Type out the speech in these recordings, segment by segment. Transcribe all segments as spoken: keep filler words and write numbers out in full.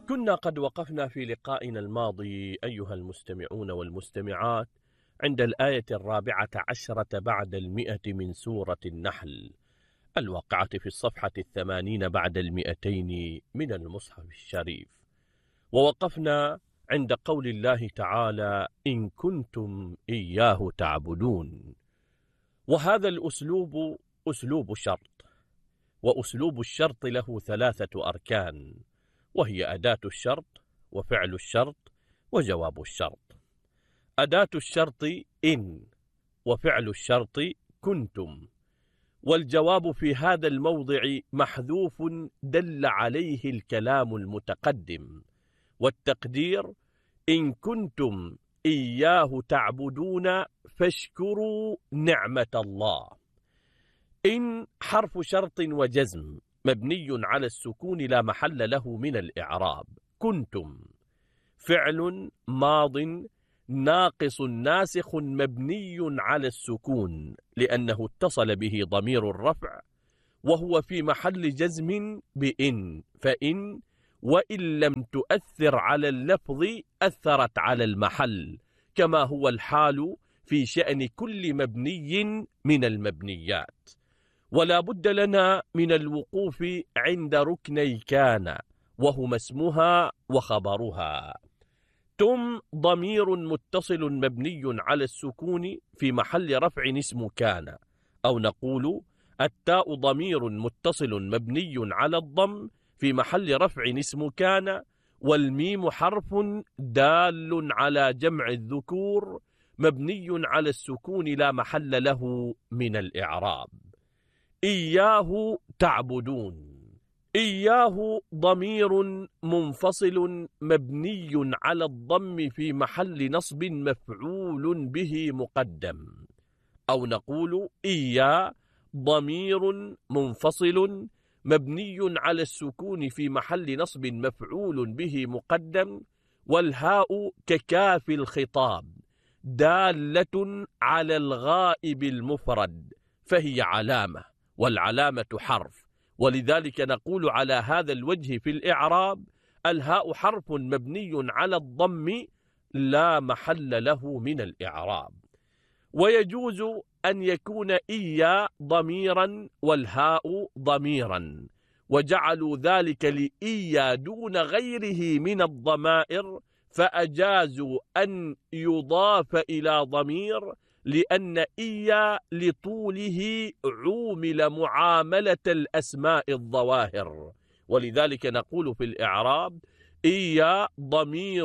كنا قد وقفنا في لقائنا الماضي أيها المستمعون والمستمعات عند الآية الرابعة عشرة بعد المئة من سورة النحل الواقعة في الصفحة الثمانين بعد المئتين من المصحف الشريف، ووقفنا عند قول الله تعالى: إن كنتم إياه تعبدون. وهذا الأسلوب أسلوب شرط، وأسلوب الشرط له ثلاثة أركان، وهي أداة الشرط وفعل الشرط وجواب الشرط. أداة الشرط إن، وفعل الشرط كنتم، والجواب في هذا الموضع محذوف دل عليه الكلام المتقدم، والتقدير: إن كنتم إياه تعبدون فاشكروا نعمة الله. إن حرف شرط وجزم مبني على السكون لا محل له من الإعراب. كنتم فعل ماض ناقص ناسخ مبني على السكون لأنه اتصل به ضمير الرفع، وهو في محل جزم بإن، فإن وإن لم تؤثر على اللفظ أثرت على المحل، كما هو الحال في شأن كل مبني من المبنيات. ولا بد لنا من الوقوف عند ركني كان، وهما اسمها وخبرها. تم ضمير متصل مبني على السكون في محل رفع اسم كان، أو نقول التاء ضمير متصل مبني على الضم في محل رفع اسم كان، والميم حرف دال على جمع الذكور مبني على السكون لا محل له من الإعراب. إياه تعبدون. إياه ضمير منفصل مبني على الضم في محل نصب مفعول به مقدم، أو نقول إيا ضمير منفصل مبني على السكون في محل نصب مفعول به مقدم، والهاء ككاف الخطاب دالة على الغائب المفرد فهي علامة، والعلامة حرف، ولذلك نقول على هذا الوجه في الإعراب: الهاء حرف مبني على الضم لا محل له من الإعراب. ويجوز أن يكون إيا ضميرا والهاء ضميرا، وجعلوا ذلك لإيا دون غيره من الضمائر، فأجازوا أن يضاف إلى ضمير لأن إيا لطوله عومل معاملة الأسماء الظواهر، ولذلك نقول في الإعراب: إيا ضمير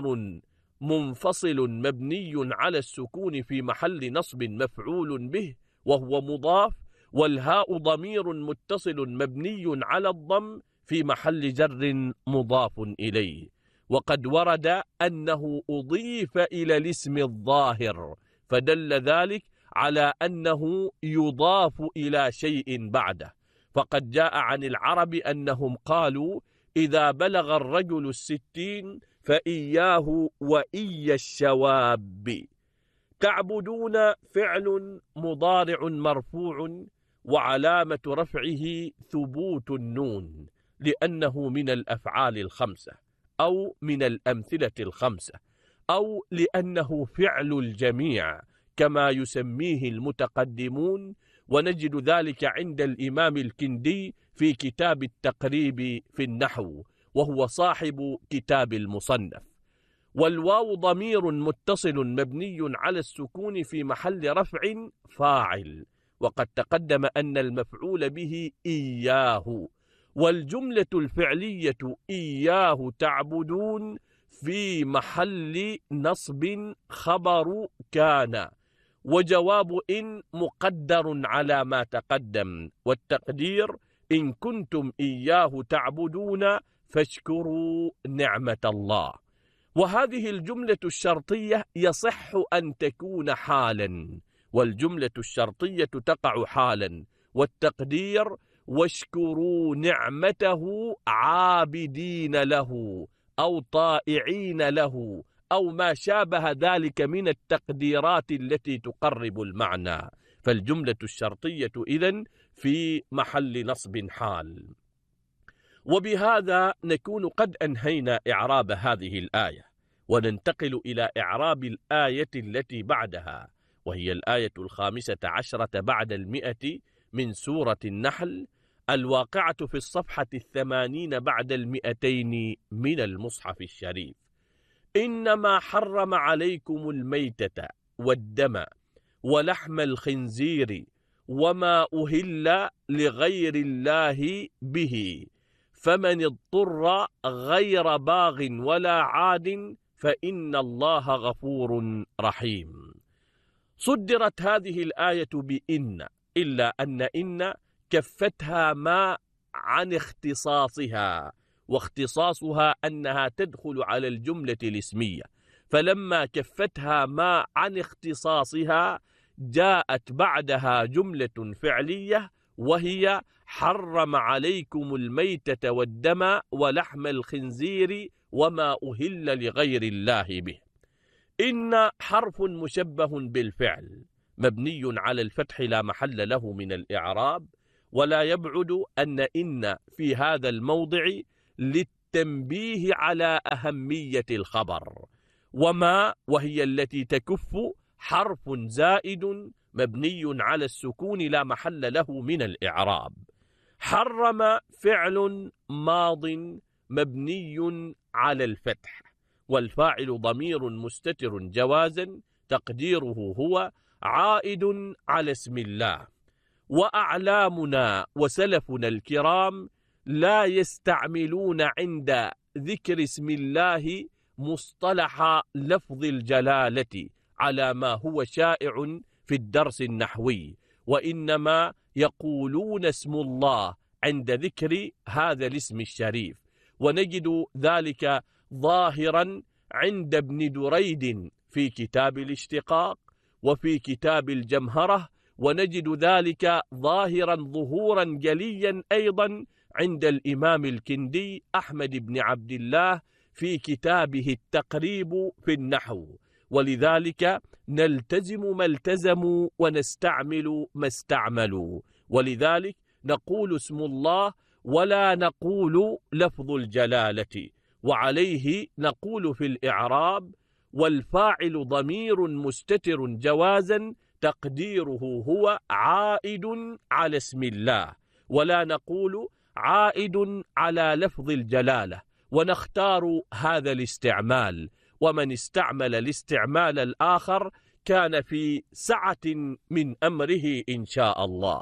منفصل مبني على السكون في محل نصب مفعول به وهو مضاف، والهاء ضمير متصل مبني على الضم في محل جر مضاف إليه. وقد ورد أنه أضيف إلى الاسم الظاهر، فدل ذلك على أنه يضاف إلى شيء بعده، فقد جاء عن العرب أنهم قالوا: إذا بلغ الرجل الستين فإياه وإي الشواب. تعبدون فعل مضارع مرفوع وعلامة رفعه ثبوت النون، لأنه من الأفعال الخمسة أو من الأمثلة الخمسة، أو لأنه فعل الجميع كما يسميه المتقدمون، ونجد ذلك عند الإمام الكندي في كتاب التقريب في النحو، وهو صاحب كتاب المصنف. والواو ضمير متصل مبني على السكون في محل رفع فاعل، وقد تقدم أن المفعول به إياه. والجملة الفعلية إياه تعبدون في محل نصب خبر كان، وجواب إن مقدر على ما تقدم، والتقدير: إن كنتم إياه تعبدون فاشكروا نعمة الله. وهذه الجملة الشرطية يصح أن تكون حالا، والجملة الشرطية تقع حالا، والتقدير: واشكروا نعمته عابدين له أو طائعين له، أو ما شابه ذلك من التقديرات التي تقرب المعنى. فالجملة الشرطية إذن في محل نصب حال. وبهذا نكون قد أنهينا إعراب هذه الآية، وننتقل إلى إعراب الآية التي بعدها، وهي الآية الخامسة عشرة بعد المئة من سورة النحل، الواقعة في الصفحة الثمانين بعد المئتين من المصحف الشريف. إنما حرم عليكم الميتة والدم ولحم الخنزير وما أهل لغير الله به، فمن اضطر غير باغ ولا عاد فإن الله غفور رحيم. صدرت هذه الآية بإن، إلا أن إن كفتها ما عن اختصاصها، واختصاصها أنها تدخل على الجملة الاسمية، فلما كفتها ما عن اختصاصها جاءت بعدها جملة فعلية، وهي حرم عليكم الميتة والدم ولحم الخنزير وما أهل لغير الله به. إن حرف مشبه بالفعل مبني على الفتح لا محل له من الإعراب، ولا يبعد أن إن في هذا الموضع للتنبيه على أهمية الخبر. وما وهي التي تكف حرف زائد مبني على السكون لا محل له من الإعراب. حرم فعل ماض مبني على الفتح، والفاعل ضمير مستتر جوازا تقديره هو عائد على اسم الله. وأعلامنا وسلفنا الكرام لا يستعملون عند ذكر اسم الله مصطلح لفظ الجلالة على ما هو شائع في الدرس النحوي، وإنما يقولون اسم الله عند ذكر هذا الاسم الشريف، ونجد ذلك ظاهرا عند ابن دريد في كتاب الاشتقاق وفي كتاب الجمهرة، ونجد ذلك ظاهرا ظهورا جليا أيضا عند الإمام الكندي أحمد بن عبد الله في كتابه التقريب في النحو. ولذلك نلتزم ما التزموا ونستعمل ما استعملوا، ولذلك نقول اسم الله ولا نقول لفظ الجلالة، وعليه نقول في الإعراب والفاعل ضمير مستتر جوازا تقديره هو عائد على اسم الله، ولا نقول عائد على لفظ الجلالة، ونختار هذا الاستعمال. ومن استعمل الاستعمال الآخر كان في سعة من أمره إن شاء الله.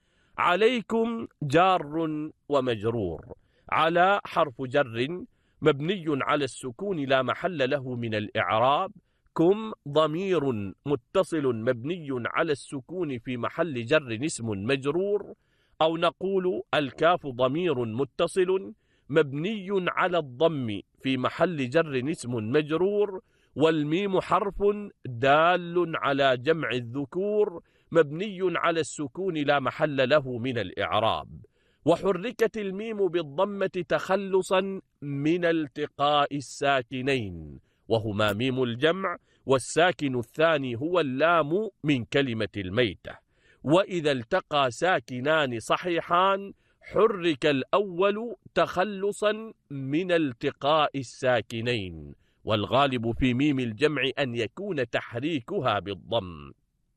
عليكم جار ومجرور. على حرف جر مبني على السكون لا محل له من الإعراب. كم ضمير متصل مبني على السكون في محل جر اسم مجرور، أو نقول الكاف ضمير متصل مبني على الضم في محل جر اسم مجرور، والميم حرف دال على جمع الذكور مبني على السكون لا محل له من الإعراب. وحركت الميم بالضمة تخلصا من التقاء الساكنين، وهما ميم الجمع، والساكن الثاني هو اللام من كلمة الميتة. وإذا التقى ساكنان صحيحان حرك الأول تخلصا من التقاء الساكنين، والغالب في ميم الجمع أن يكون تحريكها بالضم.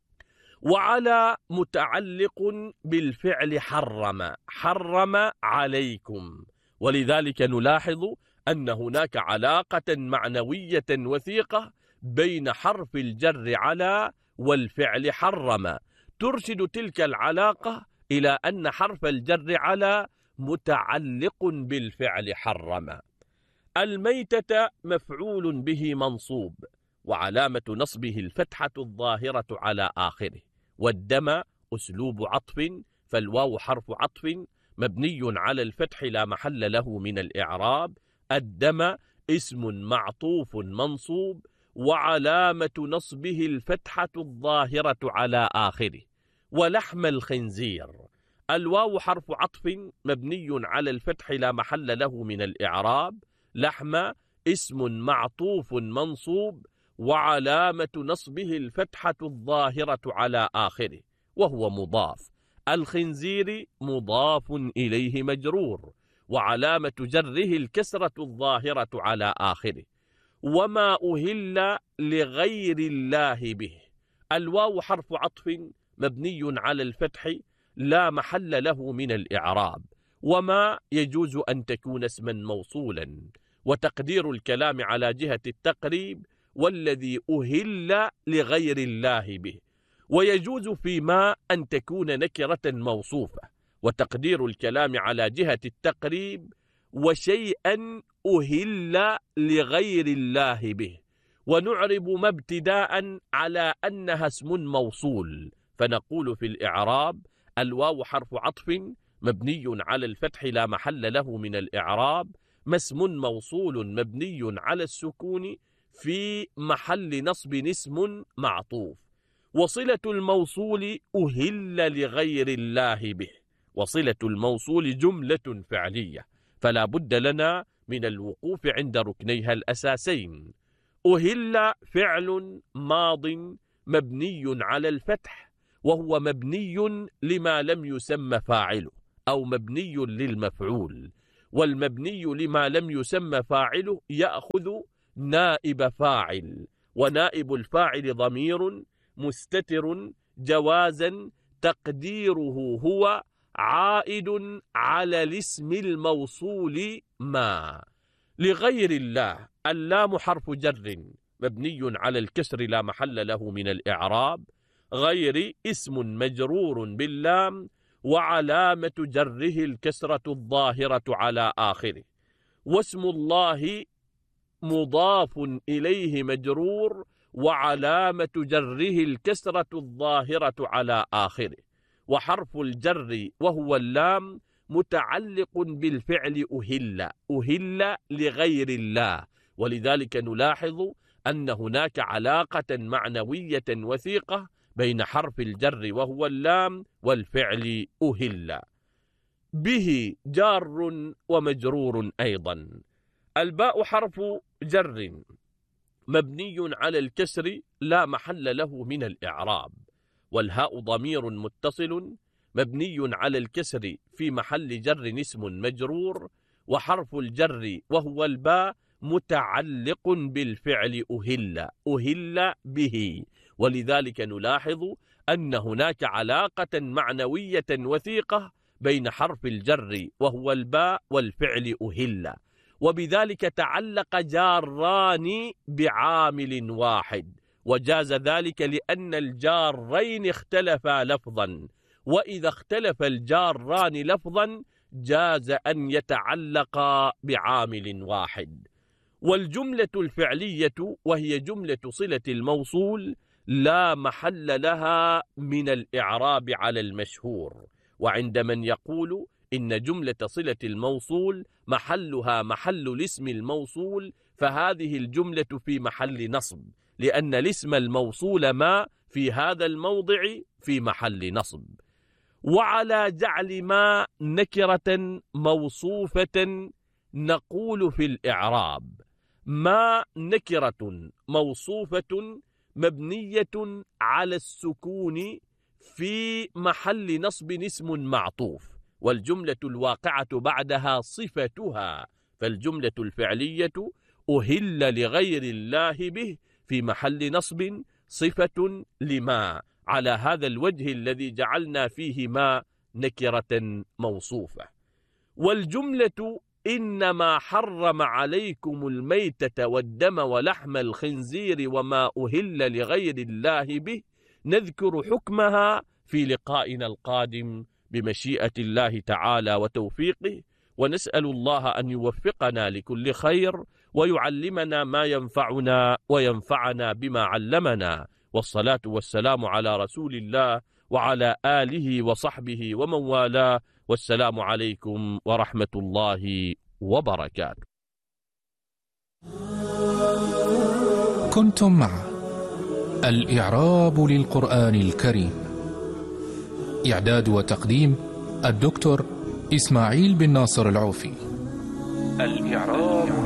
وعلى متعلق بالفعل حرم، حرم عليكم، ولذلك نلاحظ أن هناك علاقة معنوية وثيقة بين حرف الجر على والفعل حرم، ترشد تلك العلاقة إلى أن حرف الجر على متعلق بالفعل حرم. الميتة مفعول به منصوب، وعلامة نصبه الفتحة الظاهرة على آخره. والدم أسلوب عطف، فالواو حرف عطف مبني على الفتح لا محل له من الإعراب. الدم اسم معطوف منصوب، وعلامة نصبه الفتحة الظاهرة على آخره. ولحم الخنزير الواو حرف عطف مبني على الفتح لا محل له من الإعراب. لحم اسم معطوف منصوب، وعلامة نصبه الفتحة الظاهرة على آخره وهو مضاف. الخنزير مضاف إليه مجرور، وعلامة جره الكسرة الظاهرة على آخره. وما أهل لغير الله به. الواو حرف عطف مبني على الفتح لا محل له من الإعراب. وما يجوز أن تكون اسما موصولا، وتقدير الكلام على جهة التقريب والذي أهل لغير الله به. ويجوز فيما أن تكون نكرة موصوفة، وتقدير الكلام على جهة التقريب وشيئا أهل لغير الله به. ونعرب ما ابتداء على أنها اسم موصول، فنقول في الإعراب: الواو حرف عطف مبني على الفتح لا محل له من الإعراب، ما اسم موصول مبني على السكون في محل نصب اسم معطوف. وصلة الموصول أهل لغير الله به. وصلة الموصول جملة فعلية، فلا بد لنا من الوقوف عند ركنيها الأساسين. أهل فعل ماض مبني على الفتح، وهو مبني لما لم يسمى فاعله، أو مبني للمفعول. والمبني لما لم يسمى فاعله يأخذ نائب فاعل، ونائب الفاعل ضمير مستتر جوازا تقديره هو عائد على الاسم الموصول ما. لغير الله اللام حرف جر مبني على الكسر لا محل له من الإعراب. غير اسم مجرور باللام، وعلامة جره الكسرة الظاهرة على آخره. واسم الله مضاف إليه مجرور، وعلامة جره الكسرة الظاهرة على آخره. وحرف الجر وهو اللام متعلق بالفعل أهل أهل لغير الله، ولذلك نلاحظ أن هناك علاقة معنوية وثيقة بين حرف الجر وهو اللام والفعل أهل. به جار ومجرور أيضا. الباء حرف جر مبني على الكسر لا محل له من الإعراب. والهاء ضمير متصل مبني على الكسر في محل جر اسم مجرور. وحرف الجر وهو الباء متعلق بالفعل أهل أهل به، ولذلك نلاحظ أن هناك علاقة معنوية وثيقة بين حرف الجر وهو الباء والفعل أهل، وبذلك تعلق جاران بعامل واحد. وجاز ذلك لأن الجارين اختلفا لفظا، وإذا اختلف الجاران لفظا جاز أن يتعلقا بعامل واحد. والجملة الفعلية وهي جملة صلة الموصول لا محل لها من الإعراب على المشهور. وعند من يقول إن جملة صلة الموصول محلها محل الاسم الموصول، فهذه الجملة في محل نصب، لأن الاسم الموصول ما في هذا الموضع في محل نصب. وعلى جعل ما نكرة موصوفة نقول في الإعراب: ما نكرة موصوفة مبنية على السكون في محل نصب اسم معطوف، والجملة الواقعة بعدها صفتها، فالجملة الفعلية أهل لغير الله به في محل نصب صفة لما، على هذا الوجه الذي جعلنا فيه ما نكرة موصوفة. والجملة إنما حرم عليكم الميتة والدم ولحم الخنزير وما أهل لغير الله به نذكر حكمها في لقائنا القادم بمشيئة الله تعالى وتوفيقه، ونسأل الله أن يوفقنا لكل خير ويعلمنا ما ينفعنا وينفعنا بما علمنا. والصلاة والسلام على رسول الله وعلى آله وصحبه ومن والاه، والسلام عليكم ورحمة الله وبركاته. كنتم مع الإعراب للقرآن الكريم، إعداد وتقديم الدكتور إسماعيل بن ناصر العوفي. الإعراب